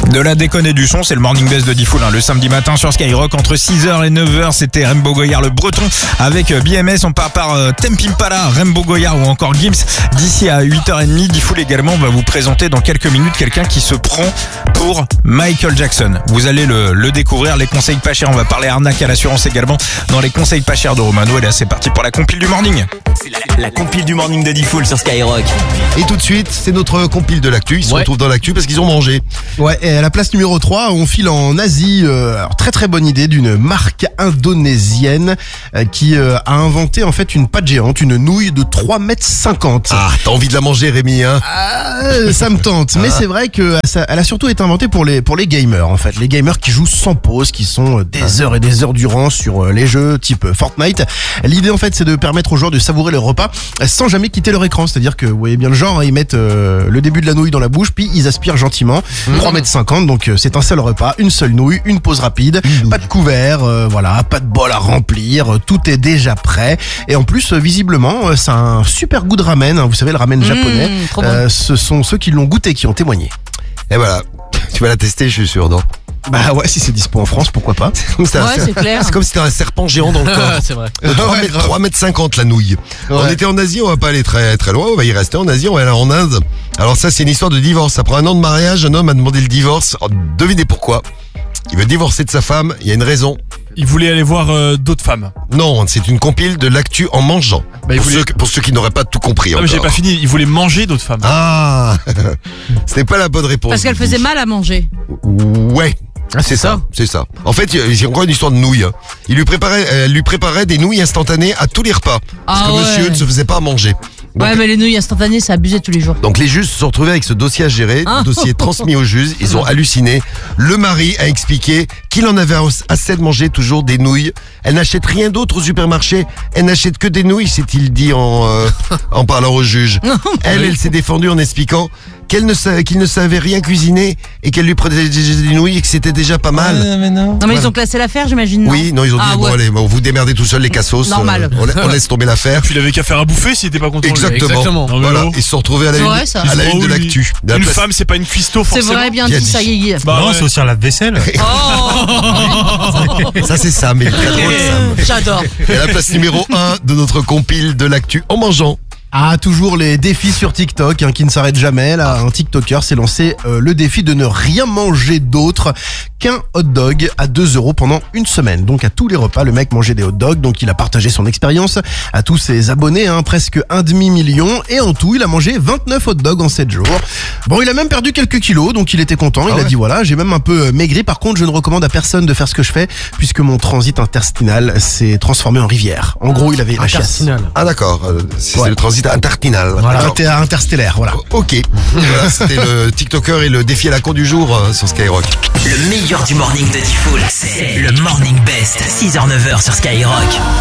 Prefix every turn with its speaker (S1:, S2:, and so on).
S1: De la déconne et du son, c'est le Morning Best de Diffoul, le samedi matin sur Skyrock entre 6h et 9h. C'était Rembo Goyard le breton avec BMS. On part par Tempimpala, Rembo Goyard ou encore Gims. D'ici à 8h30, Diffoul également va vous présenter dans quelques minutes quelqu'un qui se prend pour Michael Jackson. Vous allez le découvrir, les conseils pas chers. On va parler arnaque à l'assurance également dans les conseils pas chers de Romano. Et là, c'est parti pour la compile du morning.
S2: La compile du morning de Diffoul sur Skyrock.
S3: Et tout de suite, c'est notre compile de l'actu. Ils se retrouvent dans l'actu parce qu'ils ont mangé.
S4: Ouais, et à la place numéro 3, on file en Asie. Alors, très très bonne idée d'une marque indonésienne qui a inventé en fait une pâte géante, une nouille de 3,50 m.
S3: Ah, t'as envie de la manger, Rémi, hein?
S4: Ça me tente. Mais c'est vrai que elle a surtout été inventée pour les gamers en fait. Les gamers qui jouent sans pause, qui sont des heures et des heures durant sur les jeux type Fortnite. L'idée en fait, c'est de permettre aux joueurs de savourer le repas sans jamais quitter leur écran. C'est-à-dire que vous voyez bien le genre, ils mettent le début de la nouille dans la bouche, puis ils aspirent gentiment. 3,50 m, donc c'est un seul repas, une seule nouille, une pause rapide, pas de couvert, voilà, pas de bol à remplir, tout est déjà prêt. Et en plus, visiblement, c'est un super goût de ramen, vous savez, le ramen japonais. Ce sont ceux qui l'ont goûté qui ont témoigné.
S3: Et voilà, tu vas la tester, je suis sûr, non?
S4: Bah ouais, si c'est dispo en France, pourquoi pas.
S5: C'est clair.
S3: C'est comme si c'était un serpent géant dans le corps.
S5: C'est vrai.
S3: 3,50 m la nouille.
S4: Ouais.
S3: On était en Asie, on va pas aller très très loin, on va y rester en Asie, on va aller en Inde. Alors ça, c'est une histoire de divorce. Après un an de mariage, un homme a demandé le divorce. Alors, devinez pourquoi. Il veut divorcer de sa femme, il y a une raison.
S6: Il voulait aller voir d'autres femmes.
S3: Non, c'est une compile de l'actu en mangeant.
S6: Bah,
S3: pour ceux qui n'auraient pas tout compris
S6: Non, mais j'ai
S3: encore.
S6: pas fini, il voulait manger d'autres femmes.
S3: Ah, ce n'est pas la bonne réponse.
S5: Parce qu'elle faisait mal à manger.
S3: Ouais. C'est ça. En fait, il y a encore une histoire de nouilles. Elle lui préparait des nouilles instantanées à tous les repas. Parce que monsieur ne se faisait pas à manger. Donc,
S5: Ouais, mais les nouilles instantanées, c'est abusé tous les jours.
S3: donc les juges se sont retrouvés avec ce dossier à gérer, dossier transmis aux juges, ils ont halluciné. Le mari a expliqué qu'il en avait assez de manger toujours des nouilles. Elle n'achète rien d'autre au supermarché, elle n'achète que des nouilles, s'est-il dit en parlant aux juges. Elle s'est défendue en expliquant qu'il ne savait rien cuisiner et qu'elle lui prenait des nouilles et que c'était déjà pas mal.
S5: Non, mais ils ont classé l'affaire, j'imagine. Non
S3: Oui, non, ils ont dit, bon allez, vous démerdez tout seul les cassos.
S5: Normal.
S3: On laisse tomber l'affaire.
S6: Puis il avait qu'à faire à bouffer s'il était pas content.
S3: Exactement.
S6: Non, mais
S3: Voilà,
S6: non.
S3: ils se sont retrouvés à la
S5: C'est
S3: une,
S5: vrai, ça.
S3: à la une de
S6: Oh, oui.
S3: l'actu.
S6: Une femme, c'est pas une cuistot
S5: C'est
S6: forcément.
S5: vrai, bien
S3: Bien
S5: dit,
S3: dit.
S5: ça y est.
S6: Bah, ouais.
S7: c'est aussi la vaisselle.
S3: Ça c'est Sam, il est très drôle Sam.
S5: J'adore.
S3: Et à la place numéro 1 de notre compile de l'actu en mangeant.
S4: Ah, toujours les défis sur TikTok qui ne s'arrêtent jamais. Là, un TikToker s'est lancé le défi de ne rien manger d'autre qu'un hot dog à 2 € pendant une semaine. Donc à tous les repas, le mec mangeait des hot dogs. Donc il a partagé son expérience à tous ses abonnés, presque 1,5 million. Et en tout, il a mangé 29 hot dogs en 7 jours. Bon, il a même perdu quelques kilos, donc il était content. Il a dit voilà, j'ai même un peu maigri. Par contre, je ne recommande à personne de faire ce que je fais puisque mon transit intestinal s'est transformé en rivière. En gros, il avait la chiasse.
S3: Ah d'accord, c'est le transit intertinal.
S4: Voilà,
S3: Alors,
S4: interstellaire, voilà.
S3: ok, voilà, c'était le TikToker et le défi à la con du jour sur Skyrock.
S2: Le meilleur du morning de Diffoul, c'est le Morning Best. 6h-9h sur Skyrock.